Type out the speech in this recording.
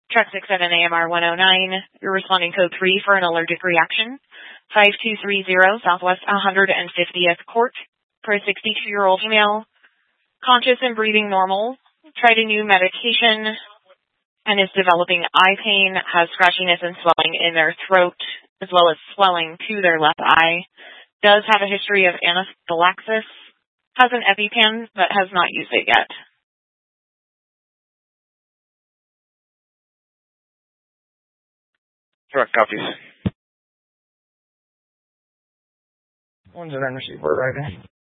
Track 6 at an AMR 109. You're responding code 3 for an allergic reaction. 5230 Southwest 150th Court for a 62-year-old female. Conscious and breathing normal. Tried a new medication and is developing eye pain, has scratchiness and swelling in their throat, as well as swelling to their left eye. Does have a history of anaphylaxis. Has an EpiPen, but has not used it yet. Direct copies. One's an receiver right now.